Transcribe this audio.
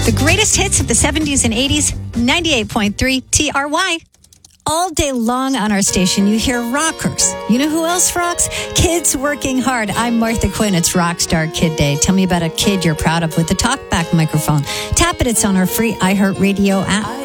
The greatest hits of the 70s and 80s, 98.3 TRY. All day long on our station, you hear rockers. You know who else rocks? Kids working hard. I'm Martha Quinn. It's Rockstar Kid Day. Tell me about a kid you're proud of with the talkback microphone. Tap it. It's on our free iHeartRadio app.